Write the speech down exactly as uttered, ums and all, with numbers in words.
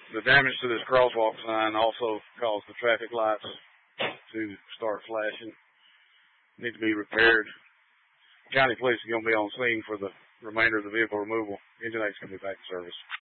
the damage to this crosswalk sign also caused the traffic lights to start flashing. Need to be repaired. County police is going to be on scene for the remainder of the vehicle removal. Engine eight's going to be back in service.